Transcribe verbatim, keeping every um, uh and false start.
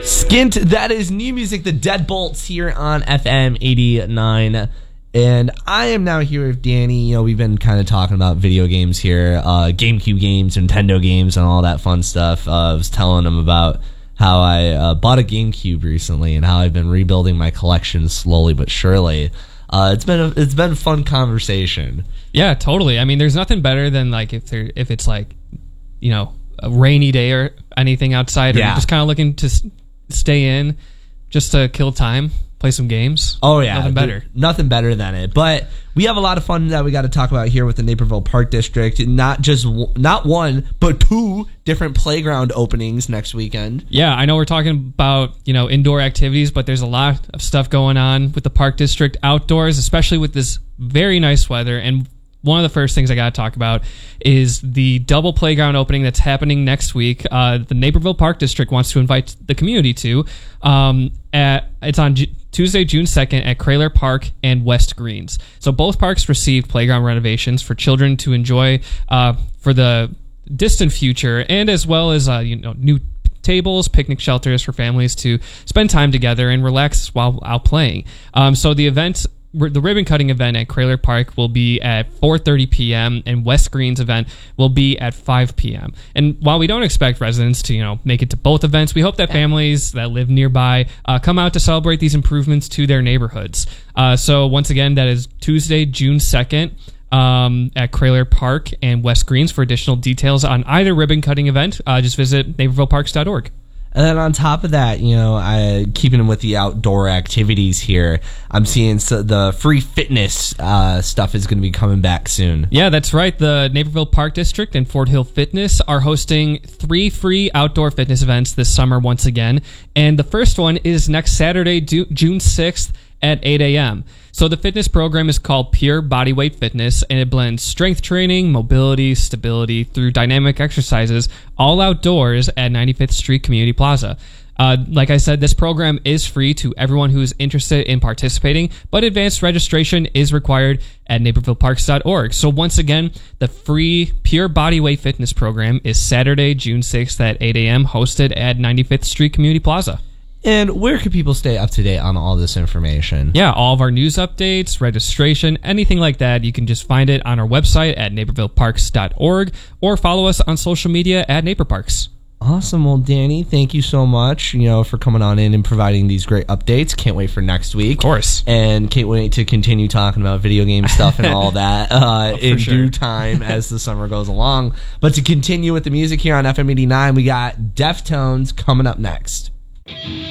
Skint, that is new music, the Deadbolts here on F M eighty-nine. And I am now here with Danny. You know, we've been kind of talking about video games here, uh, GameCube games, Nintendo games, and all that fun stuff. Uh, I was telling him about how I uh, bought a GameCube recently and how I've been rebuilding my collection slowly but surely. Uh, it's been a, it's been a fun conversation. Yeah, totally. I mean, there's nothing better than like if there if it's like, you know, a rainy day or anything outside, or Yeah. you're just kind of looking to s- stay in just to kill time, play some games. Oh yeah, Nothing better. Th- nothing better than it. But we have a lot of fun that we got to talk about here with the Naperville Park District. Not just w- not one, but two different playground openings next weekend. Yeah, I know we're talking about, you know, indoor activities, but there's a lot of stuff going on with the Park District outdoors, especially with this very nice weather. And one of the first things I got to talk about is the double playground opening that's happening next week. Uh, the Naperville Park District wants to invite the community to. Um, at, it's on J- Tuesday, June second at Kraler Park and West Greens. So both parks received playground renovations for children to enjoy uh, for the distant future, and as well as uh, you know new tables, picnic shelters for families to spend time together and relax while out playing. Um, so the event. The ribbon cutting event at Kraler Park will be at four thirty p.m. and West Green's event will be at five p.m. And while we don't expect residents to, you know, make it to both events, we hope that families that live nearby uh, come out to celebrate these improvements to their neighborhoods. Uh, so once again, that is Tuesday, June second. Um, at Kraler Park and West Greens. For additional details on either ribbon cutting event, uh, just visit naperville parks dot org. And then on top of that, you know, I, keeping with the outdoor activities here, I'm seeing so the free fitness uh, stuff is going to be coming back soon. Yeah, that's right. The Naperville Park District and Fort Hill Fitness are hosting three free outdoor fitness events this summer once again. And the first one is next Saturday, June sixth at eight a.m. So the fitness program is called Pure Bodyweight Fitness, and it blends strength training, mobility, stability through dynamic exercises, all outdoors at ninety-fifth Street Community Plaza. Uh, like I said, this program is free to everyone who is interested in participating, but advanced registration is required at naperville parks dot org. So once again, the free Pure Bodyweight Fitness program is Saturday, June sixth at eight a.m., hosted at ninety-fifth Street Community Plaza. And where can people stay up to date on all this information? Yeah, all of our news updates, registration, anything like that, you can just find it on our website at naperville parks dot org or follow us on social media at NaperParks. Awesome. Well, Danny, thank you so much, you know, for coming on in and providing these great updates. Can't wait for next week. Of course. And can't wait to continue talking about video game stuff and all that uh, in sure. due time as the summer goes along. But to continue with the music here on F M eighty-nine, we got Deftones coming up next.